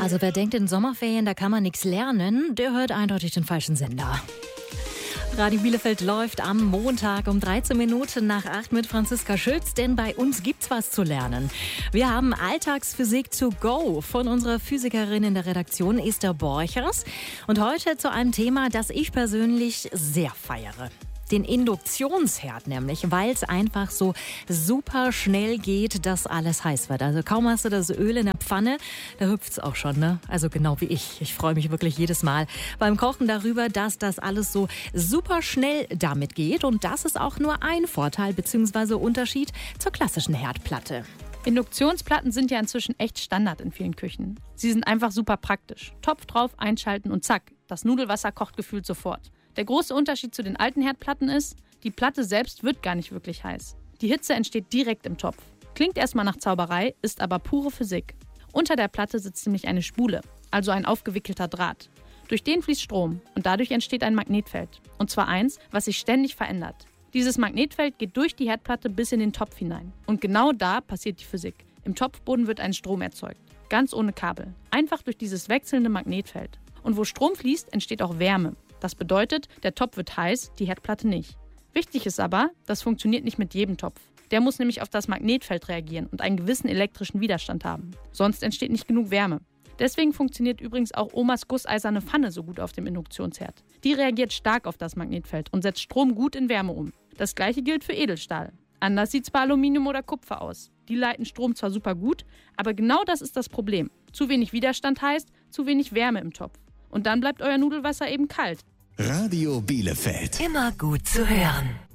Also wer denkt, in Sommerferien, da kann man nichts lernen, der hört eindeutig den falschen Sender. Radio Bielefeld läuft am Montag um 13 Minuten nach 8 mit Franziska Schütz, denn bei uns gibt's was zu lernen. Wir haben Alltagsphysik to go von unserer Physikerin in der Redaktion Esther Borchers und heute zu einem Thema, das ich persönlich sehr feiere. Den Induktionsherd nämlich, weil es einfach so super schnell geht, dass alles heiß wird. Also kaum hast du das Öl in der Pfanne, da hüpft's auch schon, ne? Also genau wie ich. Ich freue mich wirklich jedes Mal beim Kochen darüber, dass das alles so super schnell damit geht. Und das ist auch nur ein Vorteil bzw. Unterschied zur klassischen Herdplatte. Induktionsplatten sind ja inzwischen echt Standard in vielen Küchen. Sie sind einfach super praktisch. Topf drauf, einschalten und zack, das Nudelwasser kocht gefühlt sofort. Der große Unterschied zu den alten Herdplatten ist, die Platte selbst wird gar nicht wirklich heiß. Die Hitze entsteht direkt im Topf. Klingt erstmal nach Zauberei, ist aber pure Physik. Unter der Platte sitzt nämlich eine Spule, also ein aufgewickelter Draht. Durch den fließt Strom und dadurch entsteht ein Magnetfeld. Und zwar eins, was sich ständig verändert. Dieses Magnetfeld geht durch die Herdplatte bis in den Topf hinein. Und genau da passiert die Physik. Im Topfboden wird ein Strom erzeugt. Ganz ohne Kabel. Einfach durch dieses wechselnde Magnetfeld. Und wo Strom fließt, entsteht auch Wärme. Das bedeutet, der Topf wird heiß, die Herdplatte nicht. Wichtig ist aber, das funktioniert nicht mit jedem Topf. Der muss nämlich auf das Magnetfeld reagieren und einen gewissen elektrischen Widerstand haben. Sonst entsteht nicht genug Wärme. Deswegen funktioniert übrigens auch Omas gusseiserne Pfanne so gut auf dem Induktionsherd. Die reagiert stark auf das Magnetfeld und setzt Strom gut in Wärme um. Das gleiche gilt für Edelstahl. Anders sieht es bei Aluminium oder Kupfer aus. Die leiten Strom zwar super gut, aber genau das ist das Problem. Zu wenig Widerstand heißt, zu wenig Wärme im Topf. Und dann bleibt euer Nudelwasser eben kalt. Radio Bielefeld. Immer gut zu hören.